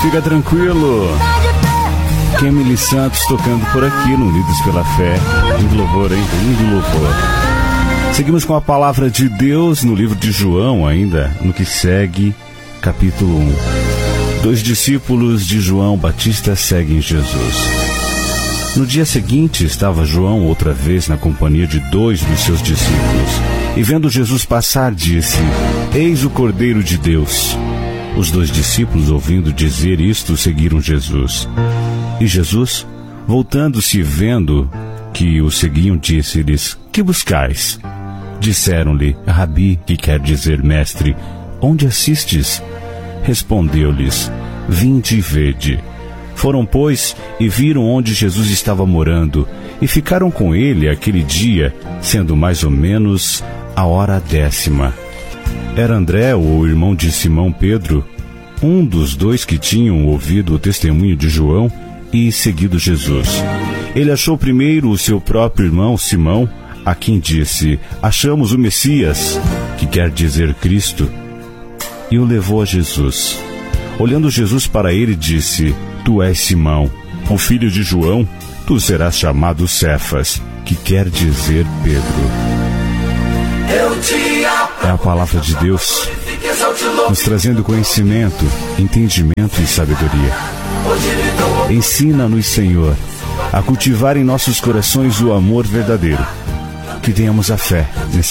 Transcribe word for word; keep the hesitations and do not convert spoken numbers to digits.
Fica tranquilo. Kemily Santos tocando por aqui no Unidos pela Fé. Lindo louvor, hein? Lindo louvor. Seguimos com a palavra de Deus no livro de João, ainda no que segue, capítulo um. Dois discípulos de João Batista seguem Jesus. No dia seguinte, estava João outra vez na companhia de dois dos seus discípulos. E vendo Jesus passar, disse: Eis o Cordeiro de Deus. Os dois discípulos, ouvindo dizer isto, seguiram Jesus. E Jesus, voltando-se e vendo que o seguiam, disse-lhes: Que buscais? Disseram-lhe: Rabi, que quer dizer mestre, onde assistes? Respondeu-lhes: Vinde e vede. Foram, pois, e viram onde Jesus estava morando, e ficaram com ele aquele dia, sendo mais ou menos a hora décima. Era André, o irmão de Simão Pedro, um dos dois que tinham ouvido o testemunho de João e seguido Jesus. Ele achou primeiro o seu próprio irmão Simão, a quem disse: Achamos o Messias, que quer dizer Cristo, e o levou a Jesus. Olhando Jesus para ele, disse: Tu és Simão, o filho de João, tu serás chamado Cefas, que quer dizer Pedro. É a palavra de Deus, nos trazendo conhecimento, entendimento e sabedoria. Ensina-nos, Senhor, a cultivar em nossos corações o amor verdadeiro, que tenhamos a fé nesse